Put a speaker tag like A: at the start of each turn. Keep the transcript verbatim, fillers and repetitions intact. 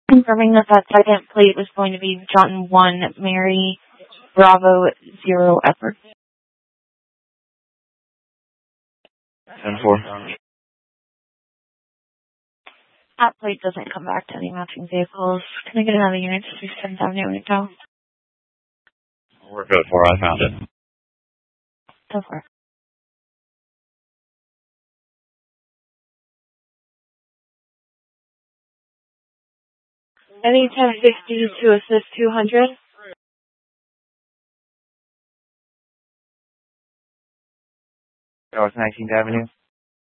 A: Confirming that that second plate was going to be John one, Mary, Bravo, zero, Edward.
B: ten four.
A: That plate doesn't come back to any matching vehicles. Can I get another unit to seventh Avenue and go?
B: We're good for it. I found it.
A: Go for it. Any ten sixty to assist two hundred?
B: North nineteenth Avenue.